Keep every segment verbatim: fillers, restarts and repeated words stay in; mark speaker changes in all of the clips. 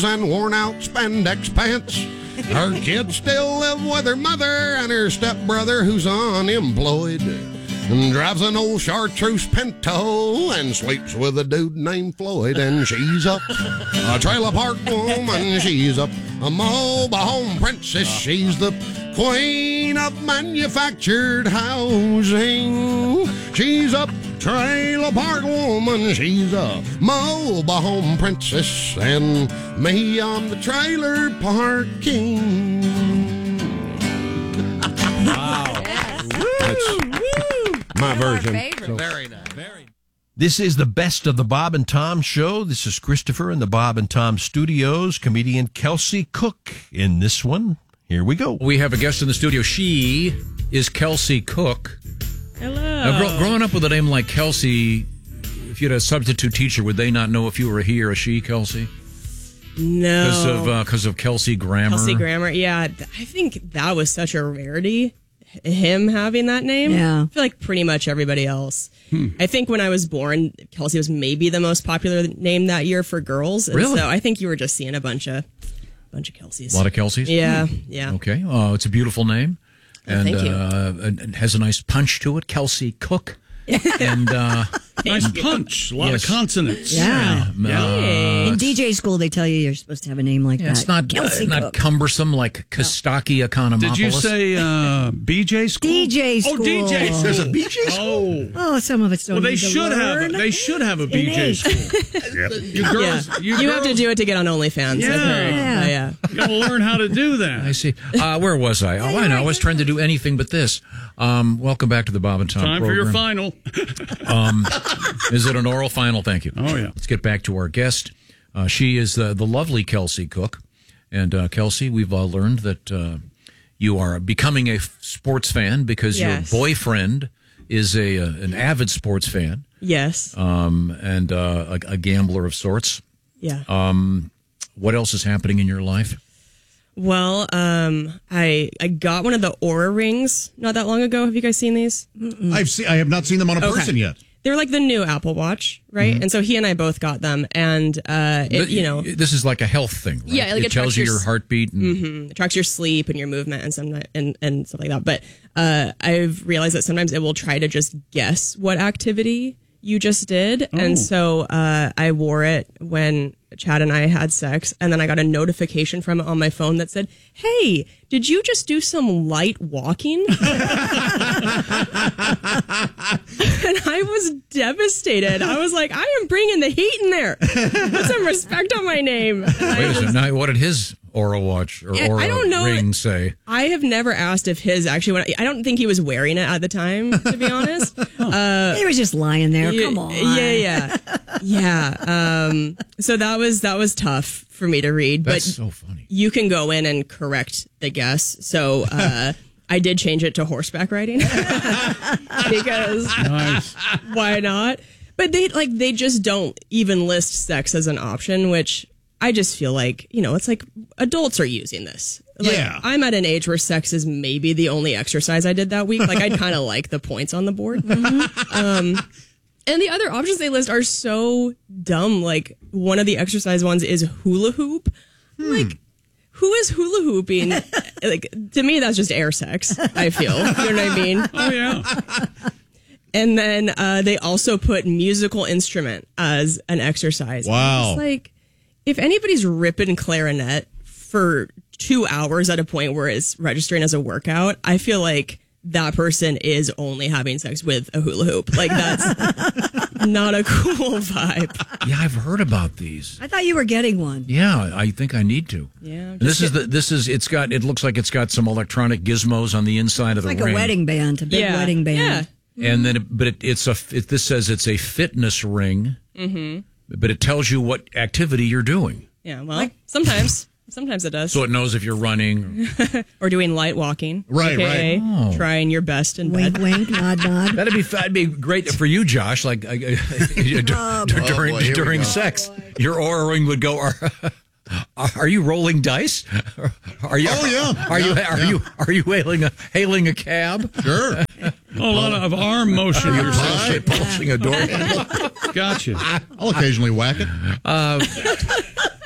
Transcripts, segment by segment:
Speaker 1: and worn-out spandex pants. Her kids still live with her mother and her stepbrother who's unemployed. And drives an old chartreuse Pinto and sleeps with a dude named Floyd. And she's up a trailer park woman. She's up a mobile home princess. She's the queen of manufactured housing. She's up trailer park woman. She's a mobile home princess. And me, I'm the trailer park king.
Speaker 2: Wow.
Speaker 1: That's my version.
Speaker 2: So. Very nice. Very.
Speaker 3: This is the Best of the Bob and Tom Show. This is Christopher in the Bob and Tom Studios. Comedian Kelsey Cook in this one. Here we go.
Speaker 4: We have a guest in the studio. She is Kelsey Cook.
Speaker 5: Hello.
Speaker 4: Now, gro- growing up with a name like Kelsey, if you had a substitute teacher, would they not know if you were a he or a she, Kelsey?
Speaker 5: No.
Speaker 4: Because of, uh, 'cause of Kelsey Grammer?
Speaker 5: Kelsey Grammer, yeah. I think that was such a rarity, him having that name.
Speaker 6: Yeah.
Speaker 5: I feel like pretty much everybody else.
Speaker 4: Hmm.
Speaker 5: I think when I was born, Kelsey was maybe the most popular name that year for girls. And
Speaker 4: Really?
Speaker 5: So I think you were just seeing a bunch of bunch of Kelseys.
Speaker 4: A lot of Kelseys?
Speaker 5: Yeah,
Speaker 4: Hmm.
Speaker 5: yeah.
Speaker 4: Okay. Uh, it's a beautiful name.
Speaker 5: Oh,
Speaker 4: And,
Speaker 5: thank you.
Speaker 4: uh, and it has a nice punch to it. Kelsey Cook. And uh,
Speaker 2: Nice punch. A lot
Speaker 4: Yes.
Speaker 2: of consonants.
Speaker 6: Yeah.
Speaker 4: uh,
Speaker 6: In D J school, they tell you you're supposed to have a name like
Speaker 4: yeah,
Speaker 6: that.
Speaker 4: it's not
Speaker 6: Kelsey
Speaker 4: uh, not
Speaker 6: Cook.
Speaker 4: cumbersome like Kostaki Economopoulos.
Speaker 2: Did you say uh, B J school?
Speaker 6: D J school.
Speaker 2: Oh, D J school.
Speaker 6: There's
Speaker 2: a B J school? Oh.
Speaker 6: Oh, some of it's don't
Speaker 2: Well, they
Speaker 6: need to
Speaker 2: should have.
Speaker 6: learn.
Speaker 2: A, they should have a B J
Speaker 6: It is.
Speaker 2: school. You girls,
Speaker 5: Yeah.
Speaker 2: you,
Speaker 5: You have to
Speaker 2: girls,
Speaker 5: do it to get on OnlyFans.
Speaker 2: Yeah.
Speaker 5: I've heard.
Speaker 6: Yeah.
Speaker 5: Oh, yeah.
Speaker 2: You gotta learn how to do that.
Speaker 4: I see. Uh, where was I? Oh, I know. I was trying to do anything but this. Um, welcome back to the Bob and Tom
Speaker 2: Time for
Speaker 4: program.
Speaker 2: your final.
Speaker 4: Um, is it an oral final? Thank you.
Speaker 2: Oh, yeah.
Speaker 4: Let's get back to our guest. Uh, she is the, the lovely Kelsey Cook. And uh, Kelsey, we've uh, learned that uh, you are becoming a f- sports fan because
Speaker 5: Yes.
Speaker 4: your boyfriend is a uh, an avid sports fan
Speaker 5: Yes.
Speaker 4: um, and uh, a, a gambler of sorts.
Speaker 5: yeah.
Speaker 4: Um, what else is happening in your life?
Speaker 5: Well, um, I I got one of the Aura rings not that long ago. Have you guys seen these?
Speaker 7: I've seen. I have not seen them on a
Speaker 5: Okay.
Speaker 7: person yet.
Speaker 5: They're like the new Apple Watch, right?
Speaker 4: Mm-hmm.
Speaker 5: And so he and I both got them, and uh, it,
Speaker 4: But
Speaker 5: you know,
Speaker 4: this is like a health thing, right?
Speaker 5: Yeah, like
Speaker 4: it
Speaker 5: it
Speaker 4: tells
Speaker 5: tracks
Speaker 4: you
Speaker 5: your
Speaker 4: your
Speaker 5: s-
Speaker 4: heartbeat. And,
Speaker 5: mhm, it tracks your sleep and your movement and some and and stuff like that. But uh, I've realized that sometimes it will try to just guess what activity you just did,
Speaker 2: Oh.
Speaker 5: and so uh, I wore it when Chad and I had sex, and then I got a notification from it on my phone that said, "Hey, did you just do some light walking?" And I was devastated. I was like, I am bringing the heat in there. Put some respect on my name. And I
Speaker 4: Wait a
Speaker 5: just-
Speaker 4: second. Now, what did his Aura watch or
Speaker 5: Yeah, I
Speaker 4: Aura
Speaker 5: don't know.
Speaker 4: ring say?
Speaker 5: I have never asked if his actually went. I don't think he was wearing it at the time, to be honest. Uh,
Speaker 6: He was just lying there.
Speaker 5: yeah,
Speaker 6: Come on.
Speaker 5: Yeah, yeah, yeah. Um, so that was that was tough for me to read,
Speaker 4: That's
Speaker 5: but
Speaker 4: so funny.
Speaker 5: you can go in and correct the guess. So uh, I did change it to horseback riding because
Speaker 2: Nice.
Speaker 5: why not? But they like they just don't even list sex as an option, which I just feel like, you know, it's like adults are using this. Like,
Speaker 7: Yeah.
Speaker 5: I'm at an age where sex is maybe the only exercise I did that week. Like I'd kind of like the points on the board. Um, and the other options they list are so dumb. Like one of the exercise ones is hula hoop. Like who is hula hooping? Like to me, that's just air sex. I feel. You know what I mean?
Speaker 2: Oh, yeah.
Speaker 5: And then uh, they also put musical instrument as an exercise.
Speaker 7: Wow.
Speaker 5: It's like, if anybody's ripping clarinet for two hours at a point where it's registering as a workout, I feel like that person is only having sex with a hula hoop. Like, that's not a cool vibe.
Speaker 4: Yeah, I've heard about these.
Speaker 6: I thought you were getting one.
Speaker 4: Yeah, I think I need to.
Speaker 5: Yeah.
Speaker 4: And this
Speaker 5: just
Speaker 4: is the this is it's got it looks like it's got some electronic gizmos on the inside of the
Speaker 6: Like
Speaker 4: ring.
Speaker 6: a wedding band, a big
Speaker 5: yeah.
Speaker 6: wedding band.
Speaker 5: Yeah.
Speaker 4: And then, it, but it, it's a. It, this says it's a fitness ring. Mm-hmm. But it tells you what activity you're doing,
Speaker 5: Yeah. Well, sometimes. Sometimes it does.
Speaker 4: so it knows if you're running.
Speaker 5: Or doing light walking.
Speaker 7: Right,
Speaker 5: A K A
Speaker 4: right. Oh.
Speaker 5: Trying your best in
Speaker 6: Wink,
Speaker 5: bed.
Speaker 6: wink, nod, nod.
Speaker 4: That'd be that'd be great for you, Josh. Like uh, uh, during
Speaker 7: boy, here we
Speaker 4: during
Speaker 7: go.
Speaker 4: sex, your aura ring would go. Are, are you rolling dice? Are you?
Speaker 7: Oh, yeah.
Speaker 4: Are you?
Speaker 7: Yeah,
Speaker 4: Are
Speaker 7: yeah.
Speaker 4: you? Are you hailing a hailing a cab?
Speaker 7: Sure.
Speaker 2: Oh, a lot of arm motion. You're saying.
Speaker 4: Pulsing, pulsing a door.
Speaker 2: Gotcha.
Speaker 7: I'll occasionally whack it.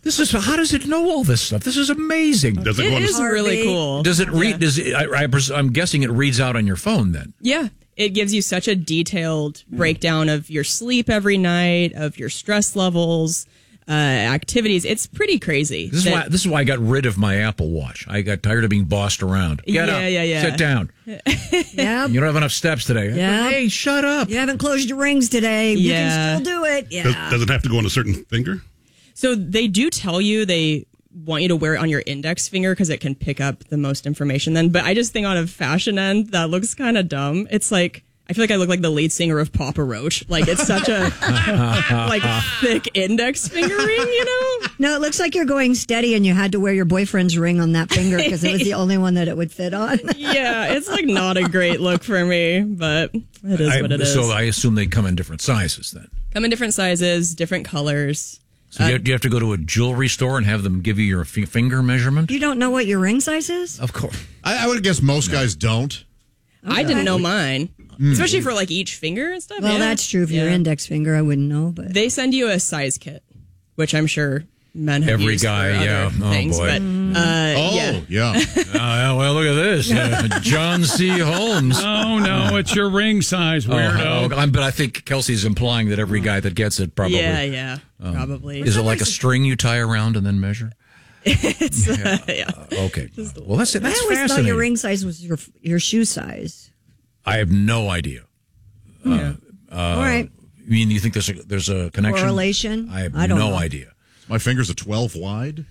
Speaker 4: This is how does it know all this stuff? This is amazing.
Speaker 8: Does it
Speaker 5: It
Speaker 8: go
Speaker 5: is
Speaker 8: into,
Speaker 5: really
Speaker 6: Harvey.
Speaker 5: cool.
Speaker 4: Does it read?
Speaker 5: Yeah.
Speaker 4: Does it, I, I, pres- I'm guessing it reads out on your phone then.
Speaker 5: Yeah. It gives you such a detailed breakdown of your sleep every night, of your stress levels, uh, activities. It's pretty crazy.
Speaker 4: This is
Speaker 5: that-
Speaker 4: why. This is why I got rid of my Apple Watch. I got tired of being bossed around. Get
Speaker 5: Yeah,
Speaker 4: up.
Speaker 5: yeah, yeah.
Speaker 4: Sit down.
Speaker 6: Yeah.
Speaker 4: You don't have enough steps today.
Speaker 6: Yeah.
Speaker 4: Hey, shut up.
Speaker 6: You haven't closed your rings today. You
Speaker 5: Yeah.
Speaker 6: can still do it. Yeah.
Speaker 8: does, does it have to go on a certain finger?
Speaker 5: So they do tell you they want you to wear it on your index finger because it can pick up the most information then. But I just think on a fashion end, that looks kind of dumb. It's like, I feel like I look like the lead singer of Papa Roach. Like it's such a like thick index finger ring, you know?
Speaker 6: No, it looks like you're going steady and you had to wear your boyfriend's ring on that finger because it was the only one that it would fit on.
Speaker 5: Yeah, it's like not a great look for me, but it is
Speaker 4: I-
Speaker 5: what it is.
Speaker 4: so I assume they come in different sizes then.
Speaker 5: Come in different sizes, different colors.
Speaker 4: So do, you, do you have to go to a jewelry store and have them give you your f- finger measurement?
Speaker 6: You don't know what your ring size is?
Speaker 4: Of course.
Speaker 7: I, I would guess most guys don't.
Speaker 5: I didn't know mine, especially for like each finger and stuff.
Speaker 6: Well,
Speaker 5: yeah.
Speaker 6: that's true. For your
Speaker 5: Yeah.
Speaker 6: index finger, I wouldn't know. But
Speaker 5: They send you a size kit, which I'm sure men have
Speaker 4: Every
Speaker 5: used
Speaker 4: guy,
Speaker 5: for other
Speaker 4: yeah. Oh,
Speaker 5: things.
Speaker 4: boy.
Speaker 5: But uh,
Speaker 7: Oh,
Speaker 5: yeah.
Speaker 7: yeah.
Speaker 4: Oh, yeah, well, look at this. Uh, John C. Holmes.
Speaker 2: Oh, no, it's your ring size, weirdo.
Speaker 4: Oh, I'm- but I think Kelsey's implying that every guy that gets it probably.
Speaker 5: Yeah, yeah, probably.
Speaker 4: Is it like a string you tie around and then measure?
Speaker 5: It's, uh, yeah.
Speaker 4: Okay. Well, that's that's
Speaker 6: I always thought
Speaker 4: fascinating.
Speaker 6: your ring size was your your shoe size.
Speaker 4: I have no idea.
Speaker 6: All right.
Speaker 4: You mean you think there's a there's a connection?
Speaker 6: Correlation?
Speaker 4: I have
Speaker 6: I don't
Speaker 4: no
Speaker 6: know.
Speaker 4: idea.
Speaker 7: My finger's a twelve wide.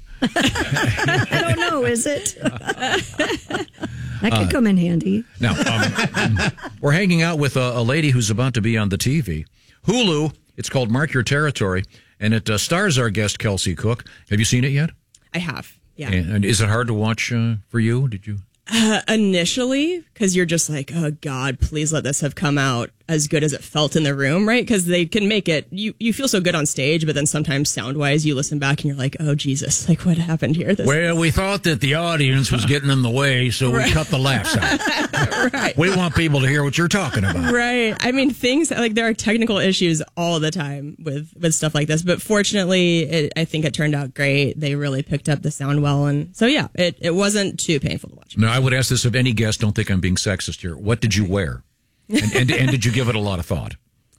Speaker 6: I don't know, is it? that
Speaker 4: Uh,
Speaker 6: could come in handy.
Speaker 4: Now, um, we're hanging out with a, a lady who's about to be on the T V. Hulu, it's called Mark Your Territory, and it uh, stars our guest, Kelsey Cook. Have you seen it yet?
Speaker 5: I have. Yeah.
Speaker 4: And, and is it hard to watch uh, for you? Did you?
Speaker 5: Uh, initially, because you're just like, oh God, please let this have come out as good as it felt in the room, right? Because they can make it, you, you feel so good on stage, but then sometimes sound wise, you listen back and you're like, oh Jesus, like what happened here? This
Speaker 4: Well, we thought that the audience was getting in the way, so we cut the laughs out.
Speaker 5: right.
Speaker 4: We want people to hear what you're talking about.
Speaker 5: Right. I mean, things like there are technical issues all the time with, with stuff like this, but fortunately, it, I think it turned out great. They really picked up the sound well. And so, yeah, it, it wasn't too painful to watch.
Speaker 4: Now, I would ask this of any guest. Don't think I'm being sexist here. What did you wear? And, and, and did you give it a lot of thought?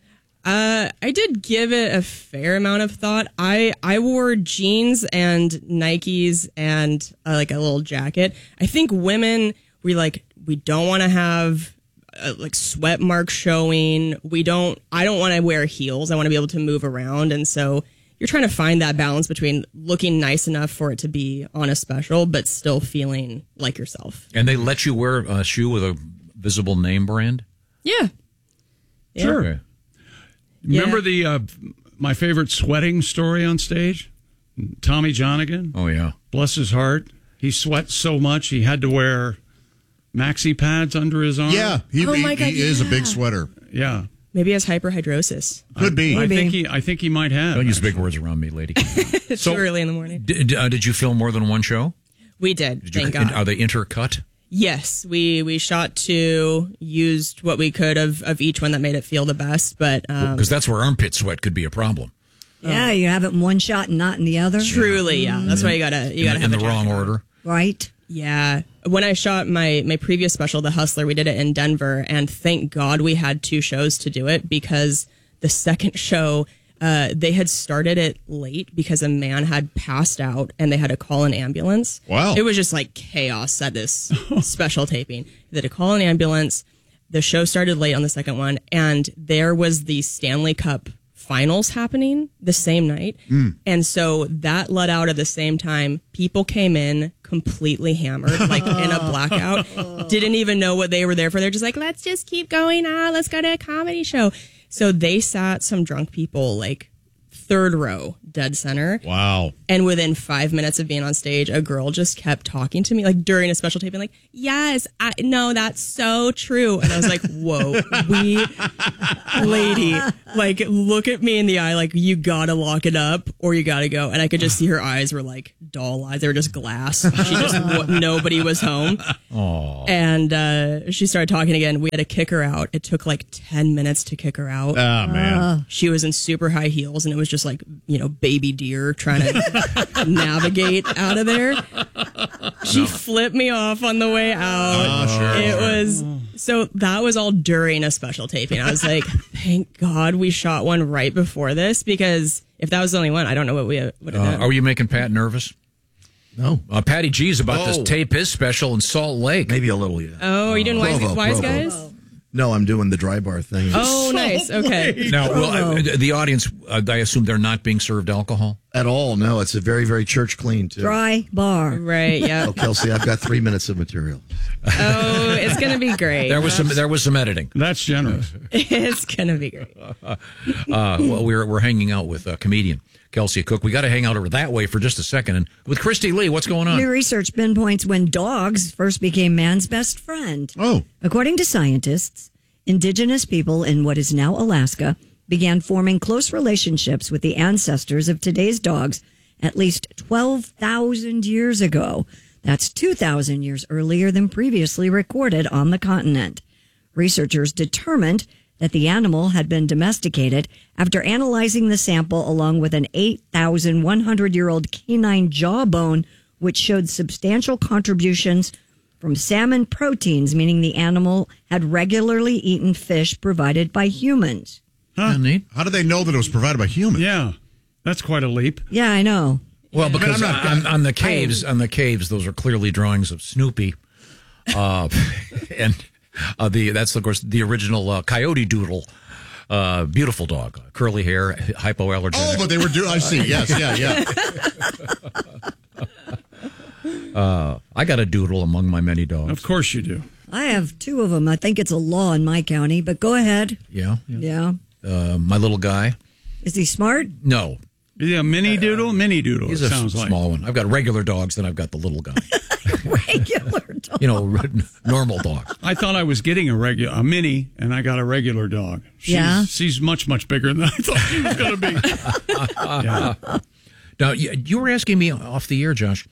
Speaker 5: Uh, I did give it a fair amount of thought. I, I wore jeans and Nikes and uh, like a little jacket. I think women, we like, we don't want to have uh, like sweat marks showing. We don't, I don't want to wear heels. I want to be able to move around. And so you're trying to find that balance between looking nice enough for it to be on a special, but still feeling like yourself.
Speaker 4: And they let you wear a shoe with a visible name brand?
Speaker 5: Yeah. Yeah.
Speaker 2: Sure.
Speaker 4: Okay.
Speaker 2: Remember
Speaker 5: Yeah.
Speaker 2: the uh, my favorite sweating story on stage? Tommy Johnigan,
Speaker 4: Oh, yeah.
Speaker 2: bless his heart. He sweats so much he had to wear maxi pads under his arm.
Speaker 7: Yeah, he,
Speaker 5: Oh
Speaker 7: he,
Speaker 5: my God,
Speaker 7: he is a big
Speaker 5: yeah.
Speaker 7: sweater.
Speaker 2: Yeah.
Speaker 5: Maybe he has hyperhidrosis.
Speaker 7: Could be.
Speaker 2: I
Speaker 6: Maybe.
Speaker 2: think he I think he might have.
Speaker 4: Don't use big words around me, lady.
Speaker 5: It's
Speaker 4: So-
Speaker 5: too early in the morning.
Speaker 4: Did, uh, did you film more than one show?
Speaker 5: We did.
Speaker 4: Did you,
Speaker 5: thank God.
Speaker 4: Are they intercut?
Speaker 5: Yes, we we shot two, used what we could of, of each one that made it feel the best. But um,
Speaker 4: Because that's where armpit sweat could be a problem.
Speaker 6: Yeah, you have it in one shot and not in the other.
Speaker 5: truly, yeah, that's why you gotta you
Speaker 4: In,
Speaker 5: gotta
Speaker 4: the-
Speaker 5: have
Speaker 4: in
Speaker 5: a
Speaker 4: the wrong
Speaker 5: jacket on.
Speaker 4: order.
Speaker 6: Right?
Speaker 5: Yeah, when I shot my my previous special, The Hustler, we did it in Denver, and thank God we had two shows to do it because the second show. Uh, they had started it late because a man had passed out and they had to call an ambulance.
Speaker 7: Wow.
Speaker 5: It was just like chaos at this special taping. They had to call an ambulance. The show started late on the second one, and there was the Stanley Cup finals happening the same night. And so that let out at the same time. People came in completely hammered, like in a blackout, didn't even know what they were there for. They're just like, let's just keep going on. Let's go to a comedy show. So they sat some drunk people like third row, dead center.
Speaker 7: Wow.
Speaker 5: And within five minutes of being on stage, a girl just kept talking to me, like during a special taping, like, yes, I no, that's so true. And I was like, whoa, we, lady, like, look at me in the eye, like, you gotta lock it up or you gotta go. And I could just see her eyes were like doll eyes. They were just glass. She just, nobody was home. And uh, she started talking again. We had to kick her out. It took like ten minutes to kick her out.
Speaker 7: Ah, man.
Speaker 5: She was in super high heels and it was just just like, you know, baby deer trying to navigate out of there. She no. flipped me off on the way out.
Speaker 7: Oh, sure.
Speaker 5: It was, so that was all during a special taping. I was like, thank God we shot one right before this, because if that was the only one, I don't know what we would have
Speaker 4: uh,
Speaker 5: done.
Speaker 4: Are you making Pat nervous?
Speaker 9: No.
Speaker 4: Uh, Patty G's about
Speaker 9: Oh.
Speaker 4: to tape his special in Salt Lake.
Speaker 9: Maybe a little, yeah.
Speaker 5: Oh, are you doing Wise,
Speaker 9: Provo,
Speaker 5: wise
Speaker 9: Provo.
Speaker 5: Guys?
Speaker 9: No, I'm doing the dry bar thing.
Speaker 5: Oh, nice. Okay.
Speaker 4: Now, well, uh, the audience, uh, I assume they're not being served alcohol?
Speaker 9: At all, no. It's a very, very church clean, too.
Speaker 6: Dry bar.
Speaker 5: Right, yeah.
Speaker 9: Oh, Kelsey, I've got three minutes of material.
Speaker 5: Oh, it's going to be great.
Speaker 4: There was some There was some editing.
Speaker 2: That's generous.
Speaker 5: It's going to be great.
Speaker 4: Uh, well, we're, we're hanging out with a comedian, Kelsey Cook. We got to hang out over that way for just a second. And with Christy Lee, what's going on?
Speaker 6: New research pinpoints when dogs first became man's best friend.
Speaker 7: Oh.
Speaker 6: According to scientists, indigenous people in what is now Alaska began forming close relationships with the ancestors of today's dogs at least twelve thousand years ago. That's two thousand years earlier than previously recorded on the continent. Researchers determined that the animal had been domesticated after analyzing the sample along with an eight thousand one hundred year old canine jawbone, which showed substantial contributions from salmon proteins, meaning the animal had regularly eaten fish provided by humans.
Speaker 4: Huh? Neat.
Speaker 7: How do they know that it was provided by humans?
Speaker 2: Yeah, that's quite a leap.
Speaker 6: Yeah, I know.
Speaker 4: Well, because
Speaker 7: I'm not-
Speaker 4: on, on the caves, on the caves, those are clearly drawings of Snoopy, uh, and uh, the that's of course the original uh, Coyote Doodle. Uh, beautiful dog, curly hair, hypoallergenic.
Speaker 7: Oh, but they were doing. I see. Yes, yeah, yeah.
Speaker 4: Uh, I got a doodle among my many dogs.
Speaker 2: Of course you do.
Speaker 6: I have two of them. I think it's a law in my county, but go ahead.
Speaker 4: Yeah.
Speaker 6: Yeah.
Speaker 4: Uh, my little guy.
Speaker 6: Is he smart?
Speaker 4: No.
Speaker 2: Yeah, mini doodle, mini doodle.
Speaker 4: He's
Speaker 2: it
Speaker 4: a
Speaker 2: sounds like.
Speaker 4: small one. I've got regular dogs, then I've got the little guy.
Speaker 6: Regular dog.
Speaker 4: You know, normal dogs.
Speaker 2: I thought I was getting a regular, a mini, and I got a regular dog. She's,
Speaker 6: Yeah?
Speaker 2: she's much, much bigger than I thought she was going to be. Yeah.
Speaker 4: Now, you, you were asking me off the air, Josh,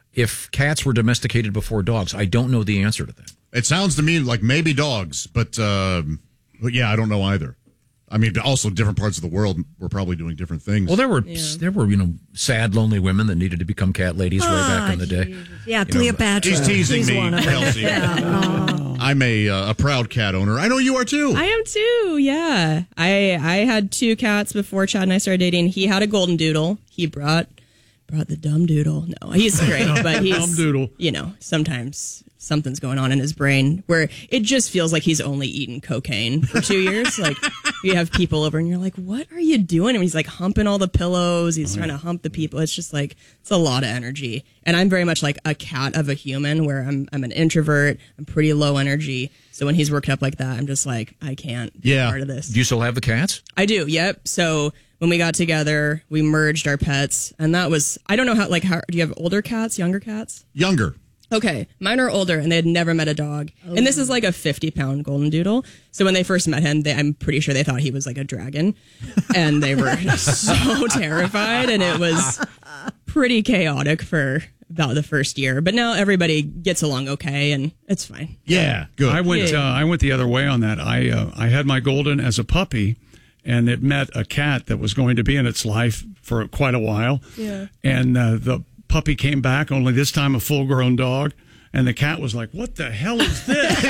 Speaker 4: if cats were domesticated before dogs. I don't know the answer to that.
Speaker 7: It sounds to me like maybe dogs, but, um, but yeah, I don't know either. I mean, also different parts of the world were probably doing different things.
Speaker 4: Well, there were
Speaker 5: Yeah.
Speaker 4: there were you know sad, lonely women that needed to become cat ladies way back in the day.
Speaker 6: Yeah,
Speaker 4: You know,
Speaker 6: Cleopatra.
Speaker 7: He's teasing
Speaker 6: She's
Speaker 7: me,
Speaker 6: one of them.
Speaker 7: Kelsey.
Speaker 6: Yeah.
Speaker 7: I'm a uh, a proud cat owner. I know you are too.
Speaker 5: I am too, yeah. I I had two cats before Chad and I started dating. He had a golden doodle. He brought brought the dumb doodle. No, he's great, but he's
Speaker 2: Dumb doodle.
Speaker 5: You know, sometimes something's going on in his brain where it just feels like he's only eaten cocaine for two years. Like you have people over and you're like, what are you doing? And he's like humping all the pillows. He's trying to hump the people. It's just like, it's a lot of energy. And I'm very much like a cat of a human where I'm, I'm an introvert. I'm pretty low energy. So when he's worked up like that, I'm just like, I can't be
Speaker 7: Yeah.
Speaker 5: part of this.
Speaker 4: Do you still have the cats?
Speaker 5: I do. Yep. So when we got together, we merged our pets, and that was, I don't know how, like, how do you have older cats, younger cats?
Speaker 7: Younger.
Speaker 5: Okay, mine are older, and they had never met a dog. And this is like a fifty pound golden doodle. So when they first met him, they, I'm pretty sure they thought he was like a dragon. And they were so terrified, and it was pretty chaotic for about the first year. But now everybody gets along okay, and it's fine.
Speaker 7: Yeah, good.
Speaker 2: I went.
Speaker 5: Yeah.
Speaker 2: Uh, I went the other way on that. I uh, I had my golden as a puppy, and it met a cat that was going to be in its life for quite a while.
Speaker 5: Yeah.
Speaker 2: And uh, the puppy came back, only this time a full grown dog. And the cat was like, "What the hell is this?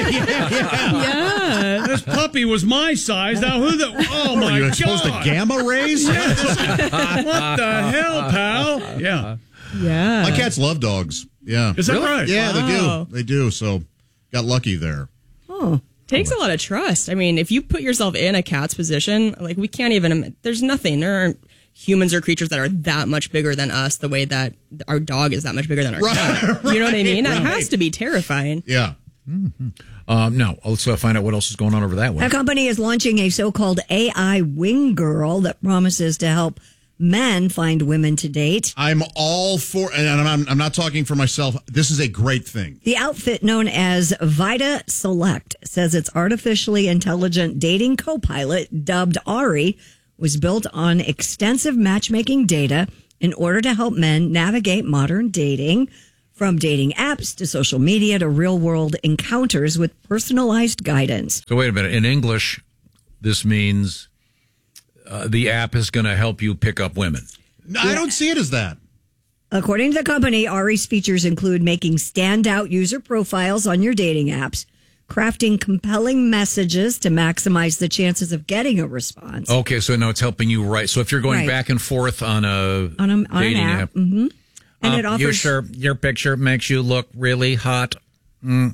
Speaker 5: Yeah.
Speaker 2: This puppy was my size. Now who the? Oh my
Speaker 7: Are you
Speaker 2: god!
Speaker 7: exposed to gamma rays?
Speaker 2: What the hell, pal? Yeah.
Speaker 5: Yeah.
Speaker 7: My cats love dogs. Yeah.
Speaker 2: Is that right?
Speaker 7: Yeah,
Speaker 5: Wow.
Speaker 7: they do. They do. So got lucky there.
Speaker 6: Oh.
Speaker 5: Takes a lot of trust. I mean, if you put yourself in a cat's position, like we can't even, there's nothing. There aren't humans or creatures that are that much bigger than us the way that our dog is that much bigger than our
Speaker 7: Right,
Speaker 5: cat. You know what I mean? That
Speaker 7: right.
Speaker 5: has to be terrifying.
Speaker 7: Yeah.
Speaker 4: Um, now, let's uh, find out what else is going on over that way.
Speaker 6: A company is launching a so-called A I wing girl that promises to help men find women to date.
Speaker 7: I'm all for, and I'm, I'm not talking for myself. This is a great thing.
Speaker 6: The outfit known as Vita Select says its artificially intelligent dating co-pilot, dubbed Ari, was built on extensive matchmaking data in order to help men navigate modern dating, from dating apps to social media to real-world encounters with personalized guidance.
Speaker 4: So wait a minute. In English, this means uh, the app is going to help you pick up women.
Speaker 7: No, I don't see it as that.
Speaker 6: According to the company, Ari's features include making standout user profiles on your dating apps, crafting compelling messages to maximize the chances of getting a response.
Speaker 4: Okay, so now it's helping you write. So if you're going
Speaker 6: Right.
Speaker 4: back and forth on a,
Speaker 6: On, a, on
Speaker 4: dating
Speaker 6: an app.
Speaker 4: app,
Speaker 6: hmm And
Speaker 4: uh,
Speaker 6: it offers...
Speaker 4: you sure your picture makes you look really hot? Mm.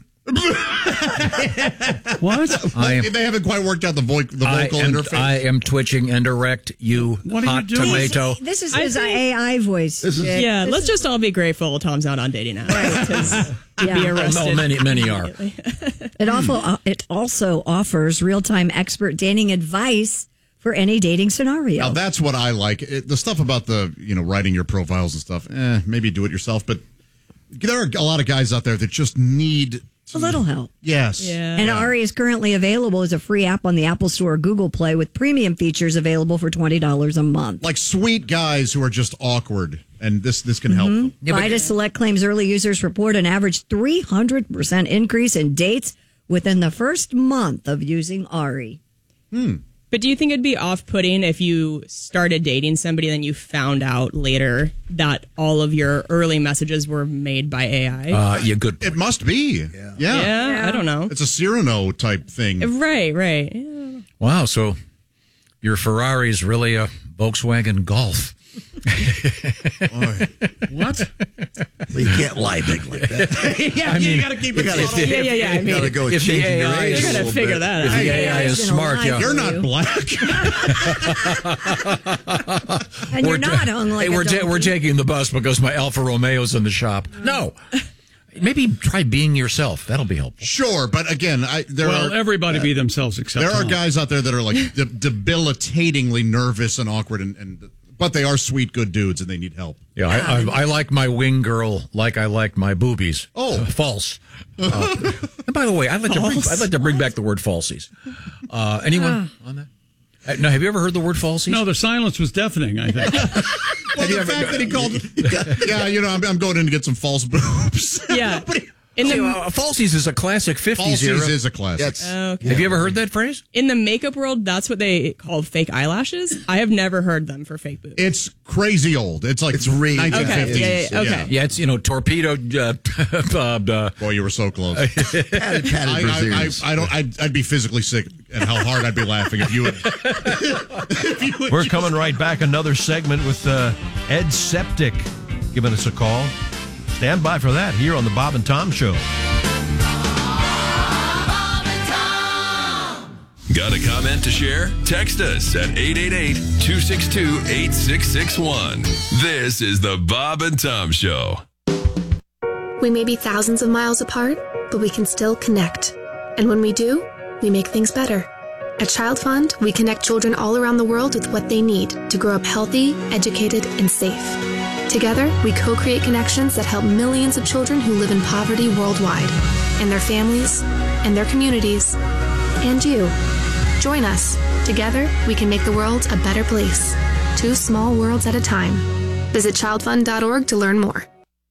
Speaker 2: What?
Speaker 4: I am,
Speaker 7: They haven't quite worked out the, vo- the
Speaker 4: I
Speaker 7: vocal
Speaker 4: am,
Speaker 7: interface.
Speaker 4: I am twitching and erect, you
Speaker 2: What are you
Speaker 4: hot
Speaker 2: doing?
Speaker 4: tomato.
Speaker 6: This is
Speaker 5: I
Speaker 6: his
Speaker 5: think-
Speaker 6: A I voice.
Speaker 9: This is-
Speaker 6: Chick.
Speaker 5: Yeah,
Speaker 6: This
Speaker 5: let's
Speaker 6: is-
Speaker 5: just all be grateful Tom's not on dating apps. Right. He'd be
Speaker 6: Yeah.
Speaker 5: arrested.
Speaker 4: No, many, many are.
Speaker 6: It also, it also offers real-time expert dating advice for any dating scenario.
Speaker 7: Now that's what I like. It, the stuff about the you know writing your profiles and stuff. Eh, maybe do it yourself. But there are a lot of guys out there that just need
Speaker 6: a little help.
Speaker 7: Yes.
Speaker 5: Yeah.
Speaker 6: And Ari is currently available as a free app on the Apple Store or Google Play with premium features available for twenty dollars a month.
Speaker 7: Like sweet guys who are just awkward, and this this can help them.
Speaker 4: Yeah, but-
Speaker 6: Vitus Select claims early users report an average three hundred percent increase in dates within the first month of using Ari.
Speaker 5: But do you think it'd be off-putting if you started dating somebody and then you found out later that all of your early messages were made by A I?
Speaker 4: Uh, yeah, good.
Speaker 7: It must be. Yeah.
Speaker 5: yeah, I don't know.
Speaker 7: It's a Cyrano type thing.
Speaker 5: Right, right. Yeah.
Speaker 4: Wow, so your Ferrari is really a Volkswagen Golf.
Speaker 2: What?
Speaker 9: Well, you can't lie big like that.
Speaker 5: yeah,
Speaker 4: I mean,
Speaker 5: you gotta keep
Speaker 9: You
Speaker 5: it
Speaker 9: gotta,
Speaker 5: subtle. Yeah, yeah, yeah. I
Speaker 9: you gotta
Speaker 5: mean,
Speaker 9: go with
Speaker 4: if the
Speaker 9: changing your
Speaker 4: A I
Speaker 9: age
Speaker 4: is-
Speaker 9: a
Speaker 5: you gotta
Speaker 9: little
Speaker 5: figure
Speaker 9: bit.
Speaker 5: that
Speaker 4: If
Speaker 5: out.
Speaker 4: the A I is
Speaker 6: is gonna
Speaker 4: smart,
Speaker 6: lie
Speaker 4: yeah.
Speaker 6: for
Speaker 7: You're not
Speaker 6: you.
Speaker 7: black.
Speaker 6: And you're not hung like
Speaker 4: hey,
Speaker 6: a
Speaker 4: we're, ta-
Speaker 6: donkey.
Speaker 4: we're taking the bus because my Alfa Romeo's in the shop. No. Maybe try being yourself. That'll be helpful.
Speaker 7: Sure, but again, I there
Speaker 2: Well,
Speaker 7: are
Speaker 2: everybody be themselves except
Speaker 7: there are
Speaker 2: Tom.
Speaker 7: guys out there that are like de- debilitatingly nervous and awkward, and, and but they are sweet, good dudes, and they need help.
Speaker 4: Yeah, I, I, I like my wing girl like I like my boobies.
Speaker 7: Oh.
Speaker 4: Uh, false. Uh, and by the way, I'd like to bring, I'd like to bring back the word falsies. Uh, anyone on that? Uh, no, have you ever heard the word falsies?
Speaker 2: No, the silence was deafening, I think.
Speaker 7: Well, the fact that he called, yeah, you know, I'm, I'm going in to get some false boobs.
Speaker 5: Yeah. In
Speaker 4: See,
Speaker 5: the
Speaker 4: uh, falsies is a classic fifties
Speaker 7: Falsies
Speaker 4: era.
Speaker 7: is a classic.
Speaker 9: That's,
Speaker 5: okay.
Speaker 4: Have you ever heard that phrase?
Speaker 5: in the makeup world, that's what they call fake eyelashes. I have never heard them for fake boobs.
Speaker 7: It's crazy old. It's like
Speaker 9: It's re-
Speaker 7: nineteen
Speaker 5: Okay,
Speaker 7: fifties.
Speaker 5: yeah, yeah, okay.
Speaker 4: Yeah, it's, you know, torpedo. Uh, uh, uh,
Speaker 7: Boy, you were so close.
Speaker 9: padded, padded
Speaker 7: I, I, I,
Speaker 9: brassieres.
Speaker 7: I don't. I'd, I'd be physically sick, and how hard I'd be laughing if you would. if you would
Speaker 3: We're coming right back. Another segment with uh, Ed Septic giving us a call. Stand by for that here on the Bob and Tom Show.
Speaker 10: Got a comment to share? Text us at eight eight eight, two six two, eight six six one. This is the Bob and Tom Show.
Speaker 11: We may be thousands of miles apart, but we can still connect. And when we do, we make things better. At Child Fund, we connect children all around the world with what they need to grow up healthy, educated, and safe. Together, we co-create connections that help millions of children who live in poverty worldwide, and their families, and their communities, and you. Join us. Together, we can make the world a better place. Two small worlds at a time. Visit child fund dot org to learn more.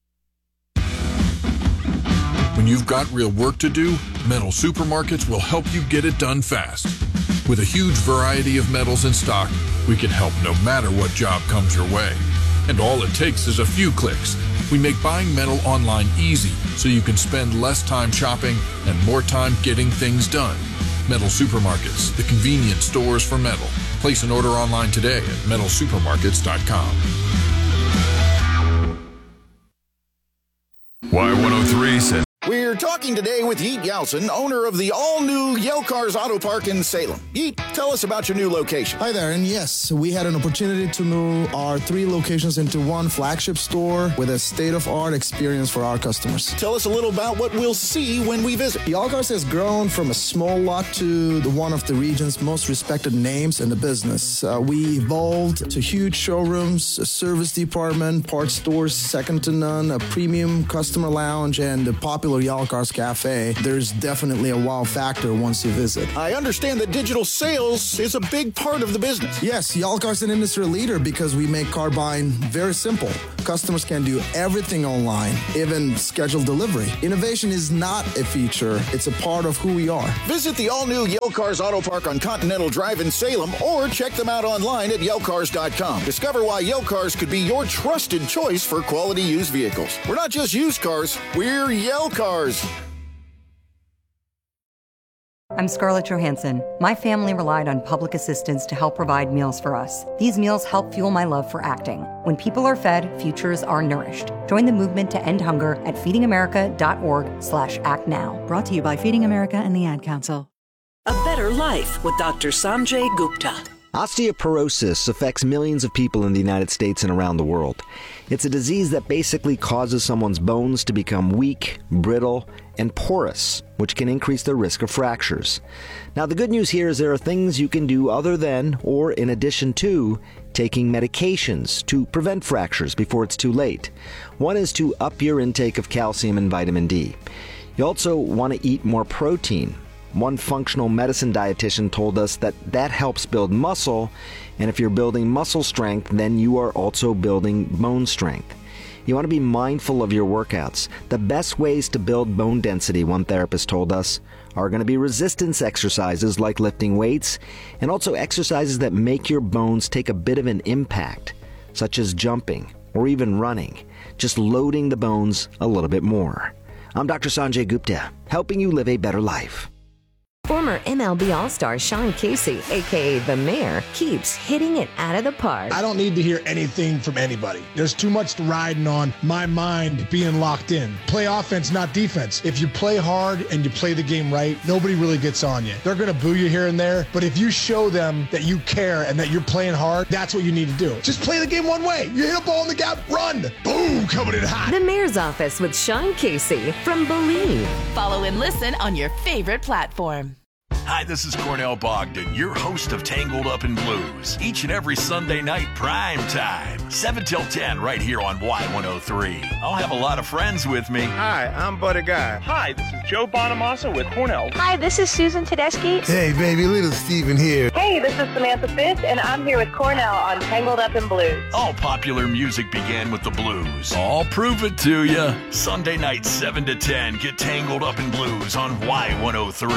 Speaker 12: When you've got real work to do, Metal Supermarkets will help you get it done fast. With a huge variety of metals in stock, we can help no matter what job comes your way. And all it takes is a few clicks. We make buying metal online easy so you can spend less time shopping and more time getting things done. Metal Supermarkets, the convenient stores for metal. Place an order online today at metal supermarkets dot com.
Speaker 10: Y one oh three said,
Speaker 13: We're talking today with Yeet Yeltsin, owner of the all-new Yale Cars Auto Park in Salem. Yeet, tell us about your new location.
Speaker 14: Hi there, and yes, we had an opportunity to move our three locations into one flagship store with a state-of-art experience for our customers.
Speaker 13: Tell us a little about what we'll see when we visit.
Speaker 14: Yale Cars has grown from a small lot to the one of the region's most respected names in the business. Uh, we evolved to huge showrooms, a service department, parts stores second to none, a premium customer lounge, and the popular Yale Cars Cars Cafe, there's definitely a wow factor once you visit.
Speaker 13: I understand that digital sales is a big part of the business.
Speaker 14: Yes, Y'all Cars is an industry leader because we make car buying very simple. Customers can do everything online, even schedule delivery. Innovation is not a feature, it's a part of who we are.
Speaker 13: Visit the all-new Yale Cars Auto Park on Continental Drive in Salem or check them out online at yale cars dot com. Discover why Yale Cars could be your trusted choice for quality used vehicles. We're not just used cars, we're Yale Cars.
Speaker 15: I'm Scarlett Johansson. My family relied on public assistance to help provide meals for us. These meals help fuel my love for acting. When people are fed, futures are nourished. Join the movement to end hunger at feeding america dot org slash act now.
Speaker 16: Brought to you by Feeding America and the Ad Council.
Speaker 17: A better life with Doctor Sanjay Gupta.
Speaker 18: Osteoporosis affects millions of people in the United States and around the world. It's a disease that basically causes someone's bones to become weak, brittle, and porous, which can increase the risk of fractures. Now, the good news here is there are things you can do other than, or in addition to, taking medications to prevent fractures before it's too late. One is to up your intake of calcium and vitamin D. You also want to eat more protein. One functional medicine dietitian told us that that helps build muscle, and if you're building muscle strength, then you are also building bone strength. You want to be mindful of your workouts. The best ways to build bone density, one therapist told us, are going to be resistance exercises like lifting weights, and also exercises that make your bones take a bit of an impact, such as jumping or even running, just loading the bones a little bit more. I'm Doctor Sanjay Gupta, helping you live a better life.
Speaker 19: Former M L B All-Star Sean Casey, a k a. The Mayor, keeps hitting it out of the park.
Speaker 20: I don't need to hear anything from anybody. There's too much riding on my mind being locked in. Play offense, not defense. If you play hard and you play the game right, nobody really gets on you. They're going to boo you here and there, but if you show them that you care and that you're playing hard, that's what you need to do. Just play the game one way. You hit a ball in the gap, run. Boom, coming in hot.
Speaker 19: The Mayor's Office with Sean Casey from Believe.
Speaker 21: Follow and listen on your favorite platform.
Speaker 22: Hi, this is Cornell Bogdan, your host of Tangled Up in Blues. Each and every Sunday night, prime time, seven till ten, right here on Y one oh three. I'll have a lot of friends with me.
Speaker 23: Hi, I'm Buddy Guy.
Speaker 24: Hi, this is Joe Bonamassa with Cornell.
Speaker 25: Hi, this is Susan Tedeschi.
Speaker 23: Hey, baby, little Steven here.
Speaker 25: Hey, this is Samantha Fitz, and I'm here with Cornell on Tangled Up in Blues.
Speaker 22: All popular music began with the blues. I'll prove it to ya. Sunday night, seven to ten, get Tangled Up in Blues on Y one oh three.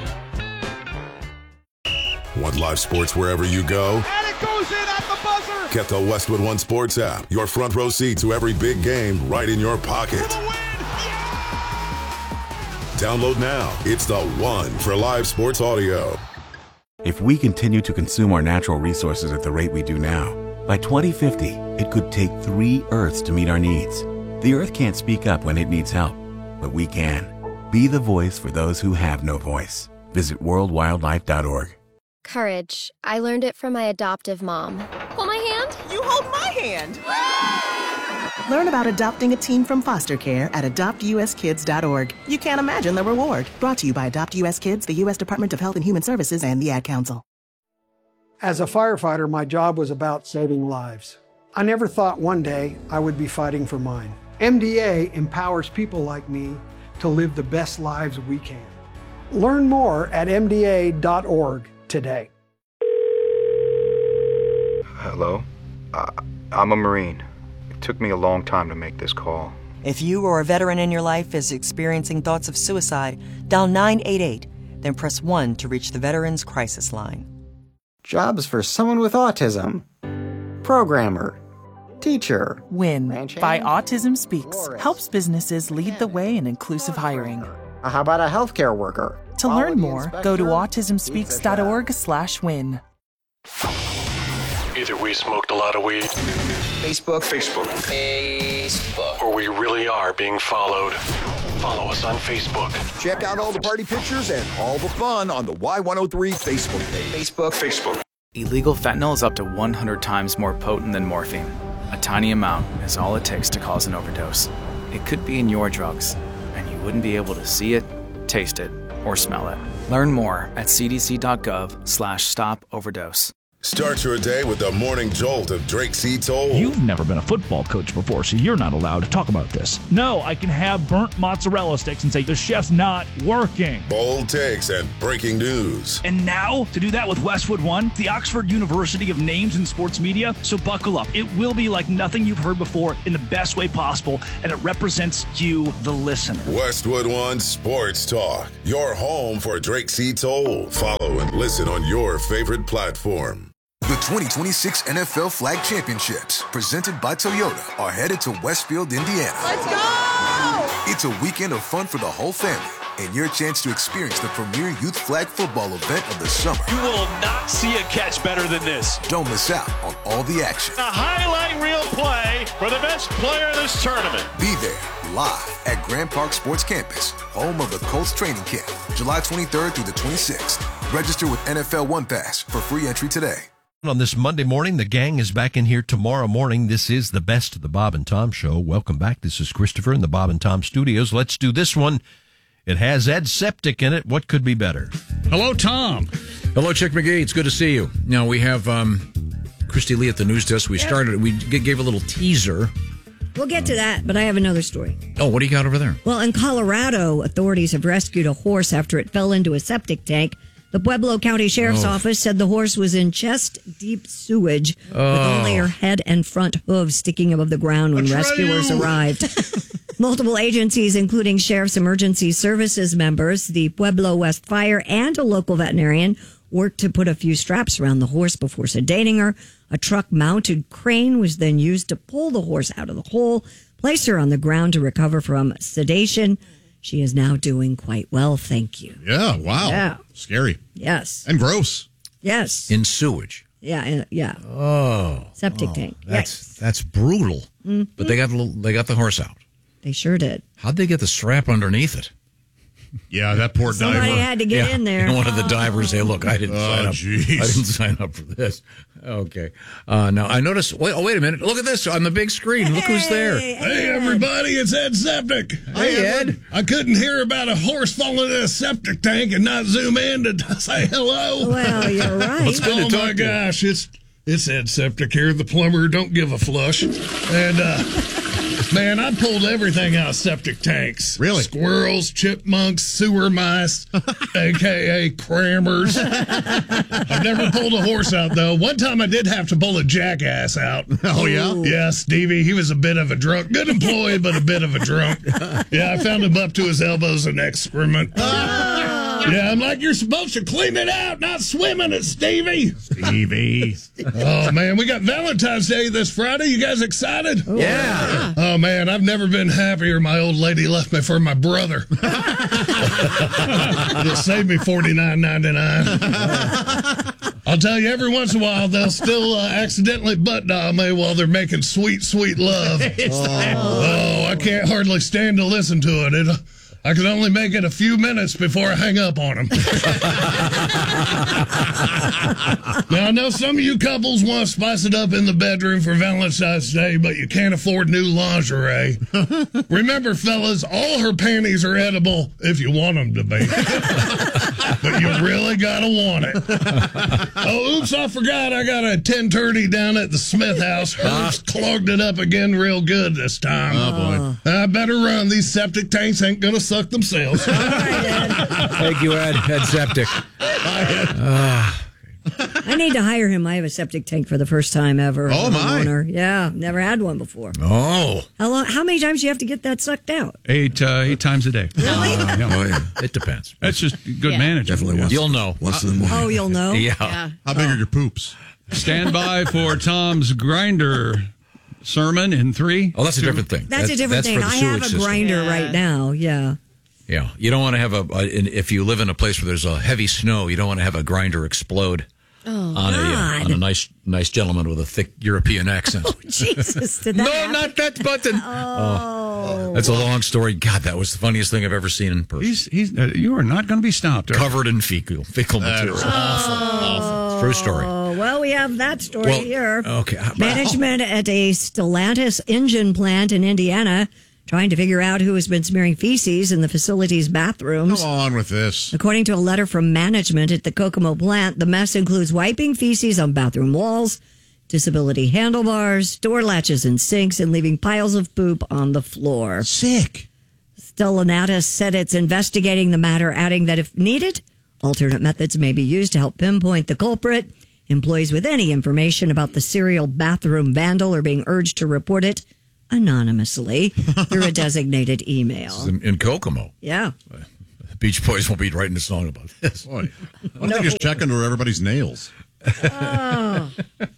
Speaker 26: Want live sports wherever you go?
Speaker 24: And it goes in at the buzzer!
Speaker 26: Get the Westwood One Sports app. Your front row seat to every big game right in your pocket. Download now. It's the one for live sports audio.
Speaker 27: If we continue to consume our natural resources at the rate we do now, by twenty fifty, it could take three Earths to meet our needs. The Earth can't speak up when it needs help, but we can. Be the voice for those who have no voice. Visit world wildlife dot org.
Speaker 28: Courage. I learned it from my adoptive mom. Hold my hand.
Speaker 21: You hold my hand.
Speaker 29: Learn about adopting a teen from foster care at adopt u s kids dot org. You can't imagine the reward. Brought to you by Adopt U S Kids, the U S Department of Health and Human Services, and the Ad Council.
Speaker 30: As a firefighter, my job was about saving lives. I never thought one day I would be fighting for mine. M D A empowers people like me to live the best lives we can. Learn more at m d a dot org today.
Speaker 31: Hello? Uh, I'm a Marine. It took me a long time to make this call.
Speaker 32: If you or a veteran in your life is experiencing thoughts of suicide, dial nine eight eight, then press one to reach the Veterans Crisis Line.
Speaker 33: Jobs for someone with autism. Programmer. Teacher.
Speaker 34: WIN by Autism Speaks helps businesses lead the way in inclusive hiring.
Speaker 33: How about a healthcare worker?
Speaker 34: To learn more, go to autism speaks dot org slash win.
Speaker 35: Either we smoked a lot of weed.
Speaker 33: Facebook.
Speaker 35: Facebook.
Speaker 33: Facebook.
Speaker 35: Or we really are being followed. Follow us on Facebook.
Speaker 13: Check out all the party pictures and all the fun on the Y one oh three Facebook page.
Speaker 33: Facebook.
Speaker 35: Facebook.
Speaker 36: Illegal fentanyl is up to one hundred times more potent than morphine. A tiny amount is all it takes to cause an overdose. It could be in your drugs, and you wouldn't be able to see it, taste it, or smell it. Learn more at c d c dot gov slash stop overdose.
Speaker 26: Start your day with the morning jolt of Drake C. Toll.
Speaker 1: You've never been a football coach before, so you're not allowed to talk about this. No, I can have burnt mozzarella sticks and say the chef's not working.
Speaker 26: Bold takes and breaking news.
Speaker 1: And now, to do that with Westwood One, the Oxford University of names in sports media. So buckle up. It will be like nothing you've heard before in the best way possible, and it represents you, the listener.
Speaker 26: Westwood One Sports Talk, your home for Drake C. Toll. Follow and listen on your favorite platform.
Speaker 2: The twenty twenty-six N F L Flag Championships, presented by Toyota, are headed to Westfield, Indiana.
Speaker 21: Let's go!
Speaker 2: It's a weekend of fun for the whole family, and your chance to experience the premier youth flag football event of the summer.
Speaker 35: You will not see a catch better than this.
Speaker 2: Don't miss out on all the action.
Speaker 35: A highlight reel play for the best player in this tournament.
Speaker 2: Be there, live at Grand Park Sports Campus, home of the Colts training camp, July twenty-third through the twenty-sixth. Register with N F L One Pass for free entry today.
Speaker 3: On this Monday morning, the gang is back in here tomorrow morning. This is the best of the Bob and Tom Show. Welcome back. This is Christopher in the Bob and Tom Studios. Let's do this one. It has Ed Septic in it. What could be better?
Speaker 4: Hello, Tom. Hello, Chick McGee. It's good to see you. Now, we have um, Christy Lee at the news desk. We yep. started, we gave a little teaser.
Speaker 3: We'll get to that, but I have another story.
Speaker 4: Oh, what do you got over there?
Speaker 3: Well, in Colorado, authorities have rescued a horse after it fell into a septic tank. The Pueblo County Sheriff's oh. Office said the horse was in chest-deep sewage oh. with only her head and front hooves sticking above the ground when rescuers arrived. Multiple agencies, including Sheriff's Emergency Services members, the Pueblo West Fire, and a local veterinarian, worked to put a few straps around the horse before sedating her. A truck-mounted crane was then used to pull the horse out of the hole, place her on the ground to recover from sedation. She is now doing quite well, thank you.
Speaker 5: Yeah, wow.
Speaker 3: Yeah.
Speaker 5: Scary.
Speaker 3: Yes.
Speaker 5: And gross.
Speaker 3: Yes.
Speaker 4: In sewage.
Speaker 3: Yeah, yeah.
Speaker 4: Oh.
Speaker 3: Septic
Speaker 4: oh,
Speaker 3: tank.
Speaker 4: That's
Speaker 3: yes.
Speaker 4: that's brutal.
Speaker 3: Mm-hmm.
Speaker 4: But they got the, they got the horse out.
Speaker 3: They sure did.
Speaker 4: How'd they get the strap underneath it?
Speaker 5: Yeah, that poor
Speaker 3: Somebody
Speaker 5: diver.
Speaker 3: Somebody had to get
Speaker 4: yeah.
Speaker 3: in there.
Speaker 4: And one of the divers say, look, I didn't
Speaker 5: oh,
Speaker 4: sign up.
Speaker 5: Geez.
Speaker 4: I didn't sign up for this. Okay. Uh, now, I noticed, wait, oh, wait a minute. Look at this on the big screen. Hey, look who's there.
Speaker 5: Hey, hey everybody, it's Ed Septic.
Speaker 4: Hey, Ed.
Speaker 5: I couldn't hear about a horse falling in a septic tank and not zoom in to say hello.
Speaker 3: Well, you're right.
Speaker 5: It's good oh, to my gosh. It's, it's Ed Septic here, the plumber. Don't give a flush. And, uh... man, I pulled everything out of septic tanks. Really? Squirrels, chipmunks, sewer mice, a k a crammers. I've never pulled a horse out, though. One time I did have to pull a jackass out. Oh, yeah? Yeah, Stevie. He was a bit of a drunk. Good employee, but a bit of a drunk. Yeah, I found him up to his elbows in excrement. Yeah, I'm like, you're supposed to clean it out, not swim in it, Stevie. Stevie. Oh, man, we got Valentine's Day this Friday. You guys excited?
Speaker 3: Oh, yeah.
Speaker 5: Oh, man, I've never been happier. My old lady left me for my brother. It'll save me forty-nine ninety-nine. I'll tell you, every once in a while, they'll still uh, accidentally butt dial me while they're making sweet, sweet love. Oh, oh, I can't hardly stand to listen to it. It I can only make it a few minutes before I hang up on them. Now, I know some of you couples want to spice it up in the bedroom for Valentine's Day, but you can't afford new lingerie. Remember, fellas, all her panties are edible if you want them to be. But you really got to want it. Oh, oops, I forgot. I got a ten thirty down at the Smith house. Hers clogged it up again real good this time. Oh, boy. I better run. These septic tanks ain't going to suck themselves.
Speaker 3: All right, Ed.
Speaker 4: Thank you, Ed. Ed Septic. Uh,
Speaker 3: I need to hire him. I have a septic tank for the first time ever.
Speaker 5: Oh, my.
Speaker 3: Owner. Yeah, never had one before.
Speaker 4: Oh.
Speaker 3: How long? How many times do you have to get that sucked out?
Speaker 5: Eight uh, eight times a day.
Speaker 3: Really?
Speaker 4: Uh, yeah. Oh, yeah. It depends.
Speaker 5: That's just good
Speaker 3: yeah.
Speaker 5: management.
Speaker 4: Definitely once. You'll know.
Speaker 5: Once in the morning.
Speaker 3: Oh, you'll know?
Speaker 4: Yeah.
Speaker 3: yeah.
Speaker 5: How big oh. are your poops? Stand by for Tom's grinder sermon in three.
Speaker 4: Oh, that's
Speaker 5: two.
Speaker 4: a different thing.
Speaker 3: That's, that's a different
Speaker 4: that's
Speaker 3: thing. I have a
Speaker 4: system.
Speaker 3: grinder
Speaker 4: yeah.
Speaker 3: right now. Yeah.
Speaker 4: Yeah. You don't want to have a, a, if you live in a place where there's a heavy snow, you don't want to have a grinder explode.
Speaker 3: Oh,
Speaker 4: on,
Speaker 3: God.
Speaker 4: a, uh, on a nice nice gentleman with a thick European accent.
Speaker 3: Oh, Jesus. Did that
Speaker 4: no,
Speaker 3: happen?
Speaker 4: not that button.
Speaker 3: Oh.
Speaker 4: oh. That's a long story. God, that was the funniest thing I've ever seen in person.
Speaker 5: He's, he's, uh, you are not going to be stopped.
Speaker 4: Covered in fecal, fecal material.
Speaker 3: Oh.
Speaker 4: Awful. Awful. True story.
Speaker 3: Well, we have that story
Speaker 4: well,
Speaker 3: here.
Speaker 4: Okay.
Speaker 3: Management at a Stellantis engine plant in Indiana trying to figure out who has been smearing feces in the facility's bathrooms.
Speaker 6: Come on with this.
Speaker 3: According to a letter from management at the Kokomo plant, the mess includes wiping feces on bathroom walls, disability handlebars, door latches and sinks, and leaving piles of poop on the floor.
Speaker 6: Sick.
Speaker 3: Stellanatis said it's investigating the matter, adding that if needed, alternate methods may be used to help pinpoint the culprit. Employees with any information about the serial bathroom vandal are being urged to report it anonymously through a designated email.
Speaker 4: In, in Kokomo.
Speaker 3: Yeah.
Speaker 4: The Beach Boys will be writing a song about this.
Speaker 6: Boy, why don't they just check into everybody's nails?
Speaker 3: Oh.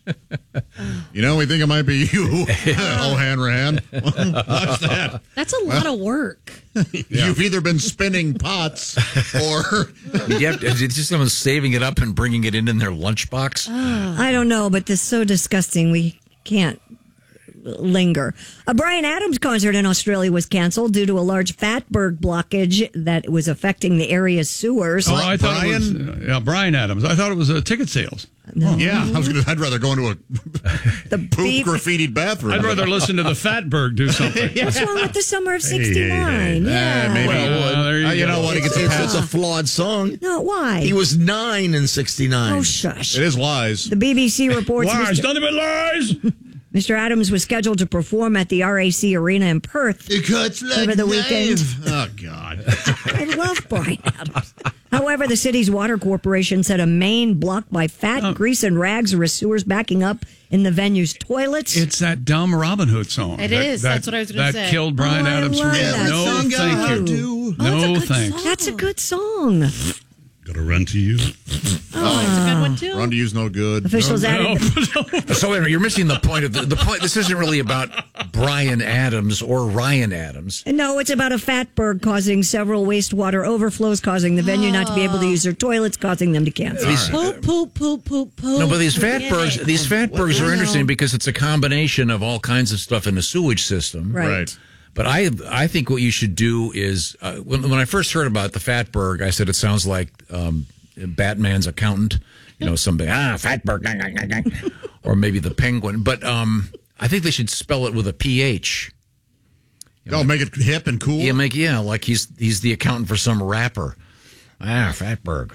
Speaker 6: You know, we think it might be you. Oh, Hanrahan. Watch that.
Speaker 7: That's a lot of work.
Speaker 6: You've either been spinning pots or...
Speaker 4: You have to, it's just someone saving it up and bringing it in in their lunchbox.
Speaker 3: I don't know, but this is so disgusting. We can't linger. A Bryan Adams concert in Australia was canceled due to a large fatberg blockage that was affecting the area's sewers.
Speaker 8: Oh, I thought Brian? it was uh, yeah, Bryan Adams. I thought it was uh, ticket sales.
Speaker 3: No.
Speaker 6: Yeah, I was gonna, I'd rather go into a
Speaker 3: the
Speaker 6: poop
Speaker 3: beep.
Speaker 6: graffitied bathroom.
Speaker 8: I'd rather listen to the Fatberg do something.
Speaker 3: What's wrong with the summer of sixty-nine?
Speaker 6: Hey, hey, hey.
Speaker 3: Yeah.
Speaker 6: Uh, maybe.
Speaker 8: Well, uh, there you
Speaker 6: uh, you
Speaker 8: go.
Speaker 6: know what? He gets a
Speaker 9: It's,
Speaker 6: pass.
Speaker 9: it's a flawed song.
Speaker 3: No, why?
Speaker 9: He was nine in sixty-nine.
Speaker 3: Oh, shush.
Speaker 6: It is lies.
Speaker 3: The B B C reports
Speaker 8: Lies,
Speaker 3: Mister
Speaker 8: nothing but lies.
Speaker 3: Mister Adams was scheduled to perform at the R A C Arena in Perth
Speaker 9: It cuts like
Speaker 3: over the weekend.
Speaker 6: Oh, God.
Speaker 3: I love Bryan Adams. However, the city's water corporation said a main blocked by fat,
Speaker 8: Oh.
Speaker 3: grease, and rags risked sewers backing up in the venue's toilets.
Speaker 8: It's that dumb Robin Hood song.
Speaker 7: It
Speaker 8: that,
Speaker 7: is.
Speaker 8: That,
Speaker 7: That's what I was gonna
Speaker 8: That
Speaker 7: say.
Speaker 8: killed Bryan
Speaker 3: Oh, I
Speaker 8: Adams.
Speaker 3: love
Speaker 8: for me.
Speaker 3: that
Speaker 8: No,
Speaker 3: song.
Speaker 8: thank you.
Speaker 3: Oh,
Speaker 8: No,
Speaker 3: that's a good
Speaker 8: thanks.
Speaker 3: song. That's a good song.
Speaker 5: Gotta run to you.
Speaker 7: Oh, it's a good one, too.
Speaker 6: Run to you's no good.
Speaker 3: Officials
Speaker 8: No,
Speaker 3: added.
Speaker 4: So wait a minute, you're missing the point of the, the point. This isn't really about Bryan Adams or Ryan Adams.
Speaker 3: No, it's about a fatberg causing several wastewater overflows, causing the venue not to be able to use their toilets, causing them to cancel.
Speaker 4: These-
Speaker 7: Poop, poop, poop, poop, poop.
Speaker 4: No, but these
Speaker 7: Forget
Speaker 4: fatbergs,
Speaker 7: it.
Speaker 4: these fatbergs
Speaker 3: I
Speaker 4: are
Speaker 3: know.
Speaker 4: interesting because it's a combination of all kinds of stuff in the sewage system.
Speaker 3: Right.
Speaker 6: Right.
Speaker 4: But I, I think what you should do is uh, when, when I first heard about the fatberg, I said it sounds like um, Batman's accountant. You know, somebody ah fatberg, or maybe the Penguin. But um, I think they should spell it with a P H. You know,
Speaker 6: Oh, make it hip and cool?
Speaker 4: Yeah, make yeah, like he's he's the accountant for some rapper. Ah, Fatberg,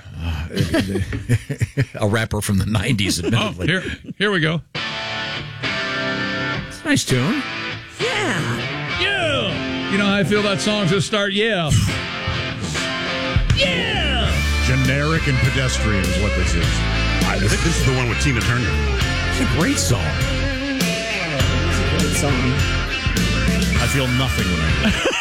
Speaker 4: uh, a rapper from the nineties.
Speaker 8: Oh,
Speaker 4: Admittedly,
Speaker 8: here, here we go.
Speaker 4: It's a nice tune.
Speaker 3: Yeah.
Speaker 8: Yeah. You know how I feel that song just start? Yeah. Yeah.
Speaker 6: Generic and pedestrian is what this is.
Speaker 5: I think this is the one with Tina Turner.
Speaker 4: It's a great song.
Speaker 3: Good song.
Speaker 6: I feel nothing when I hear it.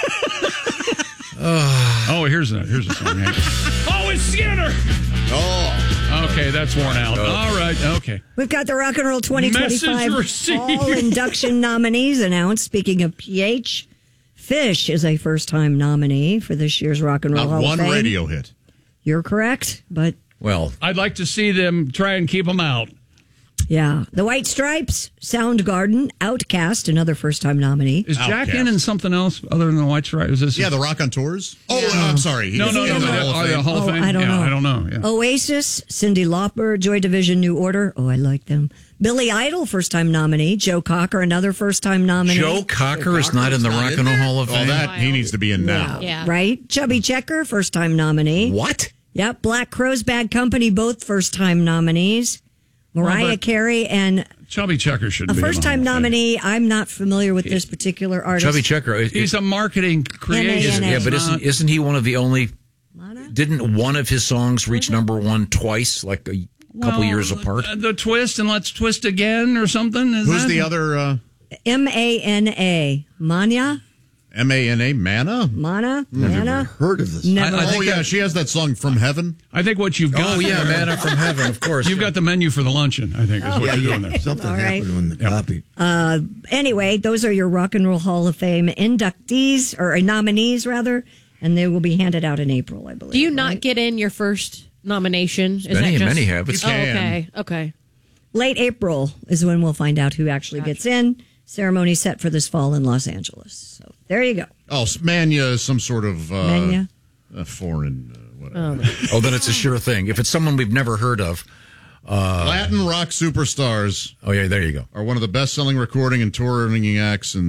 Speaker 8: Oh, here's a here's a song. Oh, it's Skinner.
Speaker 6: Oh.
Speaker 8: Okay, that's worn out. All right. Okay.
Speaker 3: We've got the Rock and Roll twenty twenty-five
Speaker 8: Message received.
Speaker 3: All induction nominees announced. Speaking of P H, Fish is a first-time nominee for this year's Rock and Roll
Speaker 6: Not
Speaker 3: Hall
Speaker 6: one
Speaker 3: of Fame.
Speaker 6: radio hit.
Speaker 3: You're correct, but
Speaker 4: Well,
Speaker 8: I'd like to see them try and keep them out.
Speaker 3: yeah. The White Stripes, Soundgarden, Outkast, another first-time nominee.
Speaker 8: Is Jack
Speaker 6: Outcast.
Speaker 8: in in something else other than the White Stripes? Is this
Speaker 6: Yeah, the Rock on Tours. Oh, no, I'm sorry. He
Speaker 8: No,
Speaker 6: is
Speaker 8: no,
Speaker 6: in
Speaker 8: no.
Speaker 6: the
Speaker 8: but
Speaker 6: Hall of
Speaker 8: Are they a
Speaker 6: Fame.
Speaker 8: Hall of
Speaker 3: Oh,
Speaker 8: Fame?
Speaker 3: I don't
Speaker 8: yeah,
Speaker 3: know.
Speaker 8: I don't know. Yeah.
Speaker 3: Oasis, Cyndi Lauper, Joy Division, New Order. Oh, I like them. Billy Idol, first-time nominee. Joe Cocker, another first-time nominee.
Speaker 4: Joe Cocker is not in the Rock and Roll Hall of
Speaker 6: Oh,
Speaker 4: Fame.
Speaker 6: that he needs to be in now.
Speaker 7: Yeah.
Speaker 3: Right? Chubby Checker, first-time nominee.
Speaker 4: What?
Speaker 3: Yep. Black Crowes, Bad Company, both first-time nominees. Mariah
Speaker 8: Well, but-
Speaker 3: Carey and
Speaker 8: Chubby Checker should
Speaker 3: a
Speaker 8: be in the
Speaker 3: first-time
Speaker 8: Hall of Fame.
Speaker 3: nominee. I'm not familiar with this particular artist.
Speaker 4: Chubby Checker. it-
Speaker 8: He's a marketing creator.
Speaker 3: N A N A.
Speaker 4: Yeah, but isn't isn't he one of the only? Didn't one of his songs reach number one twice, like a couple
Speaker 8: Well,
Speaker 4: years apart?
Speaker 8: uh, The twist and let's twist again or something. Is
Speaker 6: Who's
Speaker 8: that-
Speaker 6: the other uh,
Speaker 3: M A N A. Mania?
Speaker 6: M A N A? Mana?
Speaker 3: Mana?
Speaker 6: Never
Speaker 3: Mana?
Speaker 9: heard of this.
Speaker 3: Never.
Speaker 8: I- I
Speaker 6: Oh,
Speaker 8: think
Speaker 6: yeah,
Speaker 8: that-
Speaker 6: she has that song From Heaven.
Speaker 8: I think what you've got.
Speaker 4: Oh yeah, Manna from Heaven, of course.
Speaker 8: You've got the menu for the luncheon. I think is what
Speaker 9: Yeah,
Speaker 8: you're
Speaker 9: yeah.
Speaker 8: doing there.
Speaker 9: Something
Speaker 3: All right.
Speaker 9: happened when the copy.
Speaker 3: Uh, anyway, those are your Rock and Roll Hall of Fame inductees, or uh, nominees, rather, and they will be handed out in April, I believe.
Speaker 7: Do you not
Speaker 3: right?
Speaker 7: get in your first nomination? Is
Speaker 4: Many-
Speaker 7: that just...
Speaker 4: many have.
Speaker 7: Oh,
Speaker 4: You
Speaker 6: can.
Speaker 7: okay. Okay.
Speaker 3: Late April is when we'll find out who actually gets in. Ceremony set for this fall in Los Angeles. So there you go.
Speaker 6: Oh, Mania is some sort of uh,
Speaker 3: Mania?
Speaker 6: uh, foreign, uh, whatever.
Speaker 4: Oh, then it's a sure thing. If it's someone we've never heard of. Uh,
Speaker 6: Latin rock superstars
Speaker 4: oh yeah, there you go.
Speaker 6: are one of the best-selling recording and touring acts in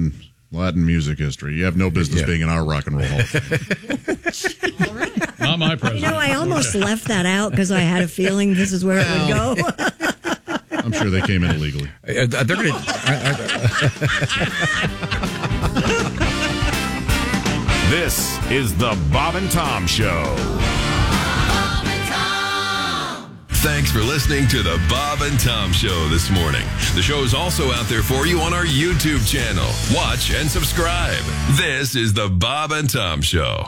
Speaker 6: Latin music history. You have no business
Speaker 4: Yeah.
Speaker 6: being in our rock and roll hall.
Speaker 8: Not my president.
Speaker 3: You know, I almost left that out because I had a feeling this is where it would go.
Speaker 6: I'm sure they came in illegally.
Speaker 4: Uh, they're going to.
Speaker 10: This is the Bob and Tom Show.
Speaker 11: Thanks for listening to the Bob and Tom Show this morning. The show is also out there for you on our YouTube channel. Watch and subscribe. This is the Bob and Tom Show.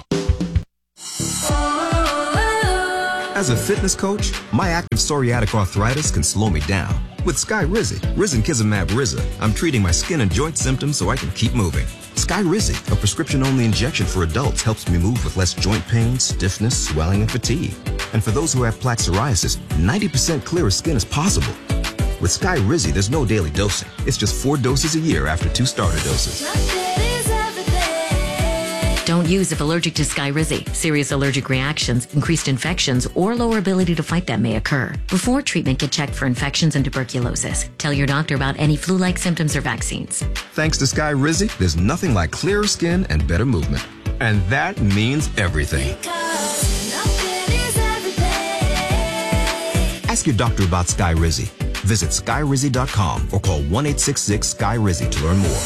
Speaker 12: As a fitness coach, my active psoriatic arthritis can slow me down. With Skyrizi, Risankizumab Riza, I'm treating my skin and joint symptoms so I can keep moving. Skyrizi, a prescription-only injection for adults, helps me move with less joint pain, stiffness, swelling, and fatigue. And for those who have plaque psoriasis, ninety percent clearer skin is possible. With Skyrizi, there's no daily dosing. It's just four doses a year after two starter doses.
Speaker 14: Don't use if allergic to Skyrizi. Serious allergic reactions, increased infections, or lower ability to fight them may occur. Before treatment, get checked for infections and tuberculosis. Tell your doctor about any flu-like symptoms or vaccines.
Speaker 12: Thanks to Skyrizi, there's nothing like clearer skin and better movement. And that means everything. Ask your doctor about Skyrizi. Visit skyrizi dot com or call one eight six six Sky Rizzy to learn more.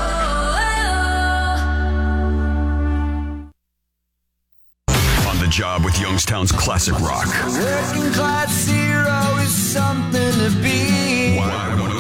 Speaker 10: On the job with Youngstown's classic rock.
Speaker 15: Working class hero is something to be.
Speaker 10: Y one